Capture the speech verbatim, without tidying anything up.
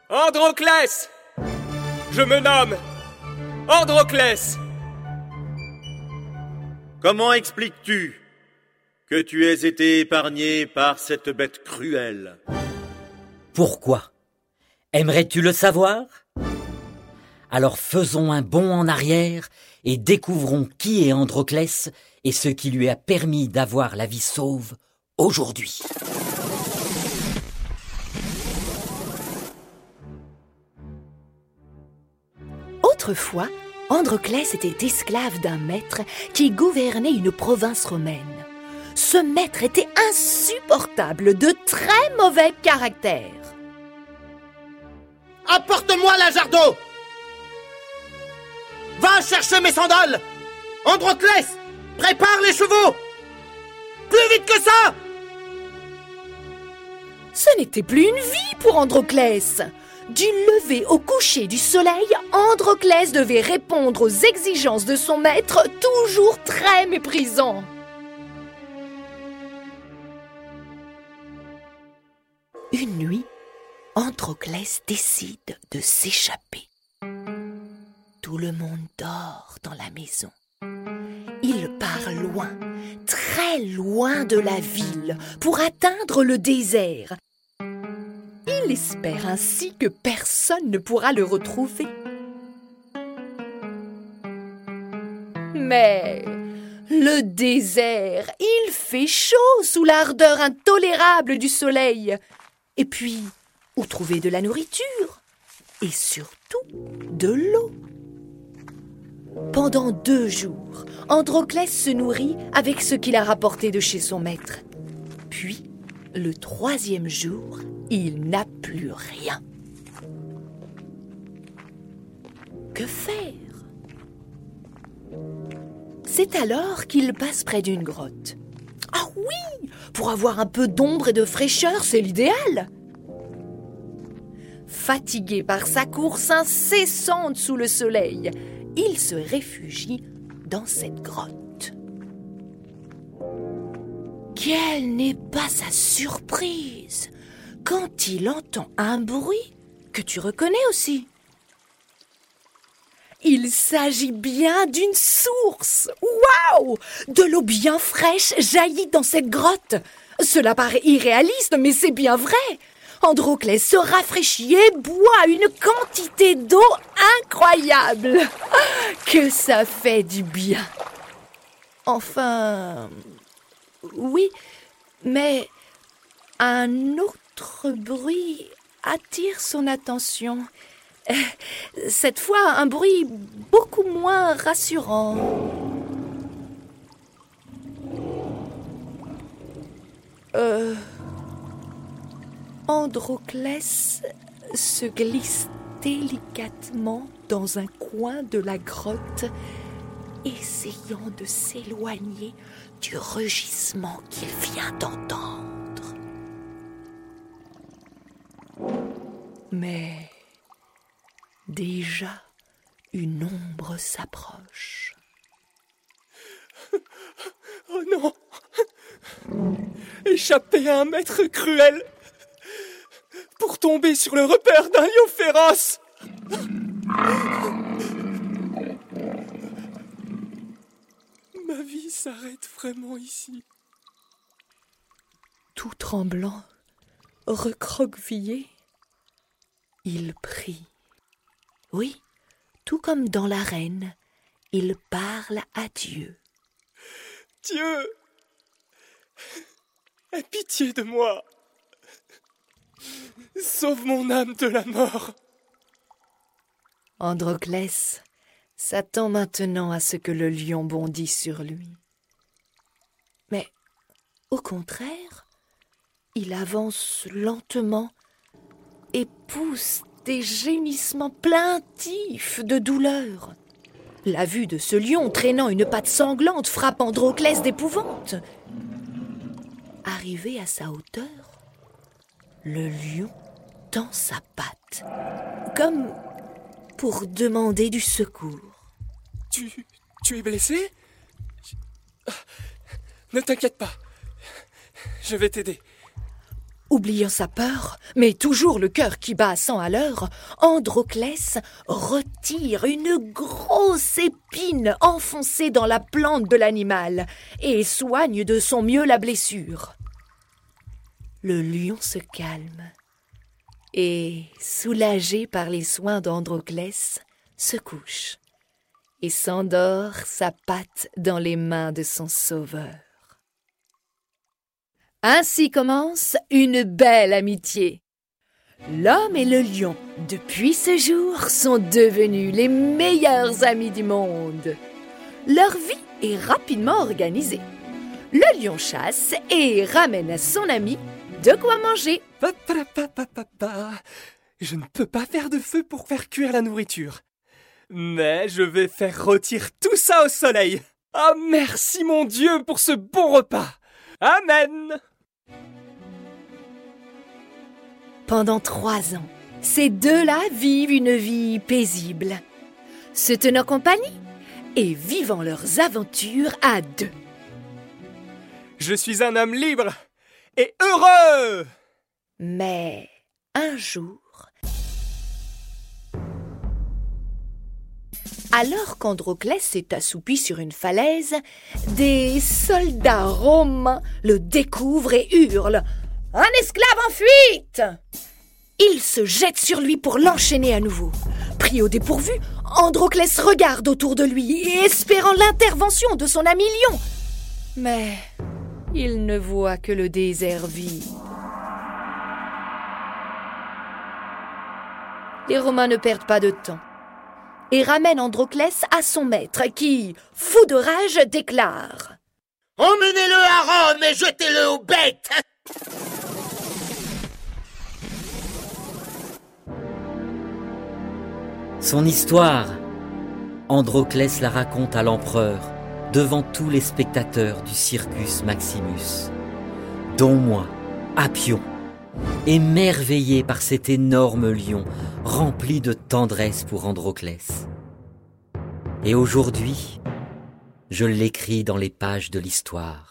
Androclès! Je me nomme Androclès! Comment expliques-tu que tu aies été épargné par cette bête cruelle? Pourquoi? Aimerais-tu le savoir? Alors faisons un bond en arrière et découvrons qui est Androclès et ce qui lui a permis d'avoir la vie sauve aujourd'hui. Autrefois, Androclès était esclave d'un maître qui gouvernait une province romaine. Ce maître était insupportable, de très mauvais caractère. Apporte-moi la jarre d'eau! Va chercher mes sandales! Androclès, prépare les chevaux! Plus vite que ça! Ce n'était plus une vie pour Androclès. Du lever au coucher du soleil, Androclès devait répondre aux exigences de son maître, toujours très méprisant. Une nuit, Androclès décide de s'échapper. Tout le monde dort dans la maison. Il part loin, très loin de la ville, pour atteindre le désert. Il espère ainsi que personne ne pourra le retrouver. Mais le désert, il fait chaud sous l'ardeur intolérable du soleil. Et puis, où trouver de la nourriture? Et surtout, de l'eau. Pendant deux jours, Androclès se nourrit avec ce qu'il a rapporté de chez son maître. Puis, le troisième jour, il n'a plus rien. Que faire? C'est alors qu'il passe près d'une grotte. Ah oui! Pour avoir un peu d'ombre et de fraîcheur, c'est l'idéal! Fatigué par sa course incessante sous le soleil, il se réfugie dans cette grotte. Quelle n'est pas sa surprise quand il entend un bruit que tu reconnais aussi. Il s'agit bien d'une source. Waouh! De l'eau bien fraîche jaillit dans cette grotte. Cela paraît irréaliste, mais c'est bien vrai. Androclès se rafraîchit et boit une quantité d'eau incroyable. Que ça fait du bien. Enfin, oui, mais un autre bruit attire son attention. Cette fois, un bruit beaucoup moins rassurant. Euh... Androclès se glisse délicatement dans un coin de la grotte, essayant de s'éloigner du rugissement qu'il vient d'entendre. Mais déjà, une ombre s'approche. Oh non! Échapper à un maître cruel pour tomber sur le repère d'un lion féroce! Ma vie s'arrête vraiment ici. Tout tremblant, recroquevillé, il prie. Oui, tout comme dans l'arène, il parle à Dieu. Dieu, aie pitié de moi. Sauve mon âme de la mort. Androclès s'attend maintenant à ce que le lion bondisse sur lui. Mais, au contraire, il avance lentement et pousse des gémissements plaintifs de douleur. La vue de ce lion traînant une patte sanglante frappe Androclès d'épouvante. Arrivé à sa hauteur, le lion tend sa patte, comme pour demander du secours. Tu, tu es blessé? Ne t'inquiète pas, je vais t'aider. Oubliant sa peur, mais toujours le cœur qui bat à cent à l'heure, Androclès retire une grosse épine enfoncée dans la plante de l'animal et soigne de son mieux la blessure. Le lion se calme et, soulagé par les soins d'Androclès, se couche et s'endort sa patte dans les mains de son sauveur. Ainsi commence une belle amitié. L'homme et le lion, depuis ce jour, sont devenus les meilleurs amis du monde. Leur vie est rapidement organisée. Le lion chasse et ramène à son ami de quoi manger. Pa, pa, pa, pa, pa, pa. Je ne peux pas faire de feu pour faire cuire la nourriture. Mais je vais faire rôtir tout ça au soleil. Ah, merci mon Dieu pour ce bon repas. Amen. Pendant trois ans, ces deux-là vivent une vie paisible, se tenant compagnie et vivant leurs aventures à deux. Je suis un homme libre et heureux. Mais un jour, alors qu'Androclès s'est assoupi sur une falaise, des soldats romains le découvrent et hurlent « Un esclave en fuite !» Ils se jettent sur lui pour l'enchaîner à nouveau. Pris au dépourvu, Androclès regarde autour de lui, espérant l'intervention de son ami lion. Mais il ne voit que le désert vide. Les Romains ne perdent pas de temps et ramènent Androclès à son maître qui, fou de rage, déclare « Emmenez-le à Rome et jetez-le aux bêtes !» Son histoire, Androclès la raconte à l'empereur devant tous les spectateurs du Circus Maximus, dont moi, Apion, émerveillé par cet énorme lion rempli de tendresse pour Androclès. Et aujourd'hui, je l'écris dans les pages de l'histoire.